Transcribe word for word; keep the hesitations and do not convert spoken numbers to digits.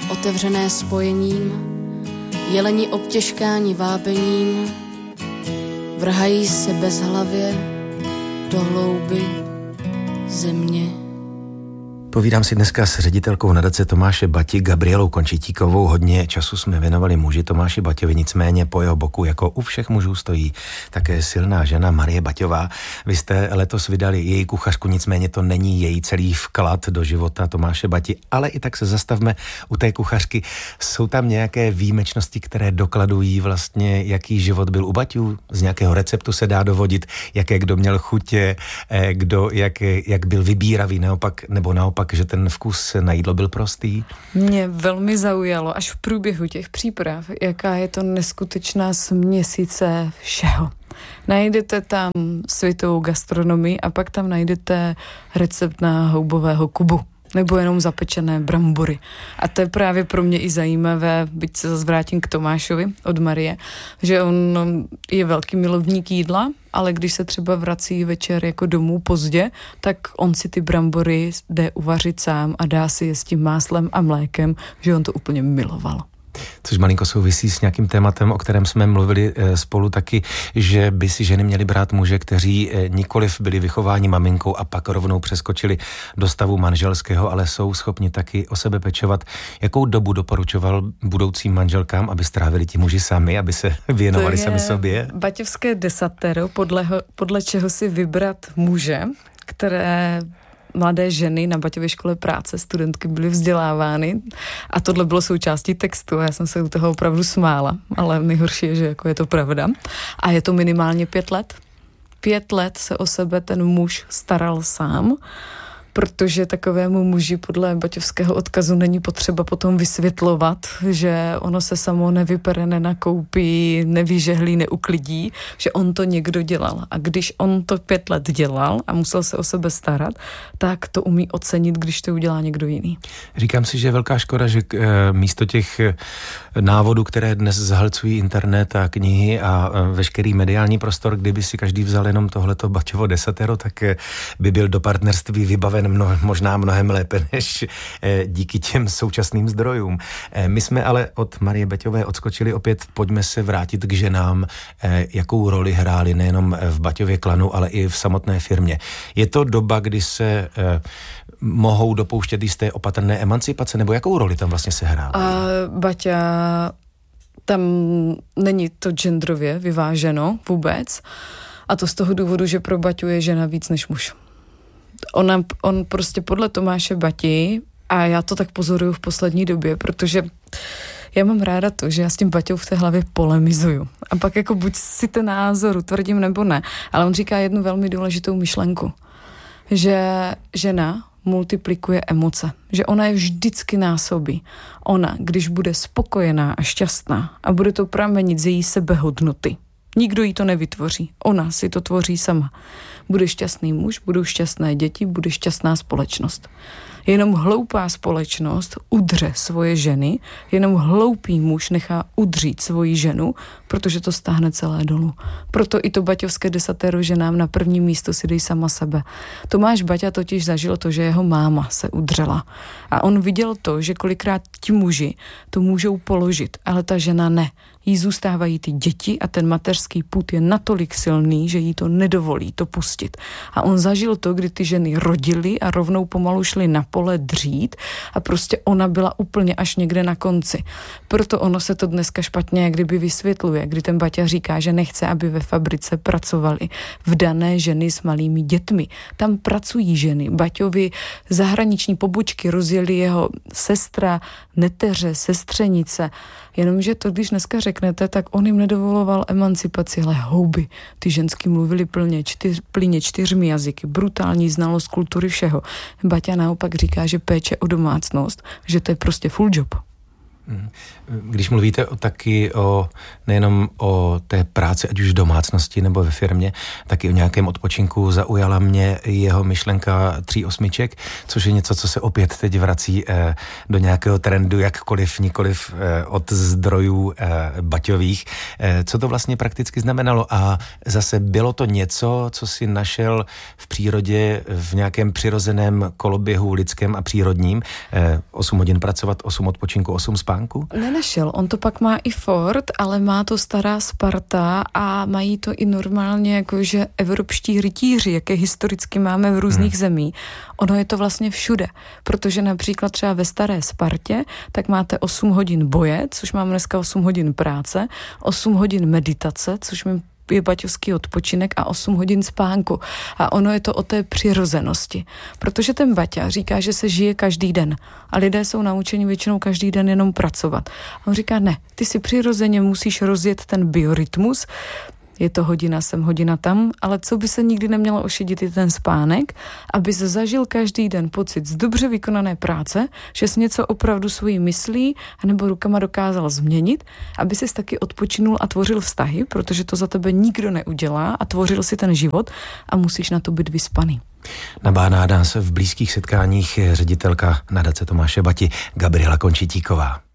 otevřené spojením, jeleni obtěžkáni vábením, vrhají se bezhlavě do hlouby země. Povídám si dneska s ředitelkou nadace Tomáše Bati Gabrielou Končitíkovou. Hodně času jsme věnovali muži Tomáši Baťovi, nicméně po jeho boku jako u všech mužů stojí také silná žena Marie Baťová. Vy jste letos vydali její kuchařku, nicméně to není její celý vklad do života Tomáše Bati, ale i tak se zastavme u té kuchařky. Jsou tam nějaké výjimečnosti, které dokladují vlastně, jaký život byl u Baťů? Z nějakého receptu se dá dovodit, jaké kdo měl chutě, kdo jak, jak byl vybíravý, naopak, nebo naopak, že ten vkus na jídlo byl prostý? Mě velmi zaujalo až v průběhu těch příprav, jaká je to neskutečná směsice všeho. Najdete tam světovou gastronomii a pak tam najdete recept na houbového kubu nebo jenom zapečené brambory. A to je právě pro mě i zajímavé, byť se zase vrátím k Tomášovi od Marie, že on je velký milovník jídla, ale když se třeba vrací večer jako domů pozdě, tak on si ty brambory jde uvařit sám a dá si je s tím máslem a mlékem, že on to úplně miloval. Což malinko souvisí s nějakým tématem, o kterém jsme mluvili spolu taky, že by si ženy měly brát muže, kteří nikoliv byli vychováni maminkou a pak rovnou přeskočili do stavu manželského, ale jsou schopni taky o sebe pečovat. Jakou dobu doporučoval budoucím manželkám, aby strávili ti muži sami, aby se věnovali sami sobě? Baťovské desatero, podle, podle čeho si vybrat muže, které mladé ženy na Baťově škole práce, studentky byly vzdělávány a tohle bylo součástí textu a já jsem se u toho opravdu smála, ale nejhorší je, že jako je to pravda. A je to minimálně pět let. Pět let se o sebe ten muž staral sám, protože takovému muži podle baťovského odkazu není potřeba potom vysvětlovat, že ono se samo nevypere, nenakoupí, nevyžehlí, neuklidí, že on to někdo dělal. A když on to pět let dělal a musel se o sebe starat, tak to umí ocenit, když to udělá někdo jiný. Říkám si, že je velká škoda, že místo těch návodů, které dnes zahlcují internet a knihy a veškerý mediální prostor, kdyby si každý vzal jenom tohleto Baťovo desatero, tak by byl do partnerství vybaven Mno, možná mnohem lépe než eh, díky těm současným zdrojům. Eh, my jsme ale od Marie Baťové odskočili opět, pojďme se vrátit k ženám, eh, jakou roli hrály nejenom v Baťově klanu, ale i v samotné firmě. Je to doba, kdy se eh, mohou dopouštět jisté opatrné emancipace, nebo jakou roli tam vlastně se hrála? A Baťa, tam není to genderově vyváženo vůbec a to z toho důvodu, že pro Baťu je žena víc než muž. Ona, on prostě podle Tomáše Bati, a já to tak pozoruju v poslední době, protože já mám ráda to, že já s tím Baťou v té hlavě polemizuju. A pak jako buď si ten názor utvrdím nebo ne, ale on říká jednu velmi důležitou myšlenku, že žena multiplikuje emoce, že ona je vždycky násobí. Ona, když bude spokojená a šťastná a bude to pramenit z její sebehodnoty, nikdo jí to nevytvoří. Ona si to tvoří sama. Bude šťastný muž, budou šťastné děti, bude šťastná společnost. Jenom hloupá společnost udře svoje ženy, jenom hloupý muž nechá udřít svoji ženu, protože to stáhne celé dolů. Proto i to baťovské desatero ženám na první místo si dej sama sebe. Tomáš Baťa totiž zažil to, že jeho máma se udřela. A on viděl to, že kolikrát ti muži to můžou položit, ale ta žena ne. Jí zůstávají ty děti a ten mateřský pud je natolik silný, že jí to nedovolí to pustit. A on zažil to, kdy ty ženy rodily a rovnou pomalu šly na pole dřít a prostě ona byla úplně až někde na konci. Proto ono se to dneska špatně jak kdyby vysvětluje, kdy ten Baťa říká, že nechce, aby ve fabrice pracovaly vdané ženy s malými dětmi. Tam pracují ženy. Baťovi zahraniční pobočky rozjeli jeho sestra, neteře, sestřenice. Jenomže to, když dneska řeknete, tak on jim nedovoloval emancipaci, ale houby. Ty ženský mluvili plně, čtyř, plně čtyřmi jazyky, brutální znalost kultury všeho. Baťa naopak říká, že péče o domácnost, že to je prostě full job. Když mluvíte o, taky o, nejenom o té práci, ať už v domácnosti nebo ve firmě, taky o nějakém odpočinku, zaujala mě jeho myšlenka tří osmiček, což je něco, co se opět teď vrací eh, do nějakého trendu, jakkoliv, nikoliv eh, od zdrojů eh, baťových. Eh, co to vlastně prakticky znamenalo? A zase bylo to něco, co si našel v přírodě, v nějakém přirozeném koloběhu lidském a přírodním? Eh, osm hodin pracovat, osm odpočinku, osm spánku? Nenašel. On to pak má i Ford, ale má to stará Sparta a mají to i normálně jakože evropští rytíři, jaké historicky máme v různých hmm. zemí. Ono je to vlastně všude, protože například třeba ve staré Spartě, tak máte osm hodin boje, což mám dneska osm hodin práce, osm hodin meditace, což mi je baťovský odpočinek a osm hodin spánku. A ono je to o té přirozenosti. Protože ten baťa říká, že se žije každý den. A lidé jsou naučeni většinou každý den jenom pracovat. A on říká, ne, ty si přirozeně musíš rozjet ten biorytmus, je to hodina sem, hodina tam, ale co by se nikdy nemělo ošidit je ten spánek, aby se zažil každý den pocit z dobře vykonané práce, že jsi něco opravdu svojí myslí anebo rukama dokázal změnit, aby ses taky odpočinul a tvořil vztahy, protože to za tebe nikdo neudělá a tvořil si ten život a musíš na to být vyspaný. Nabádá nás v blízkých setkáních ředitelka nadace Tomáše Bati Gabriela Končitíková.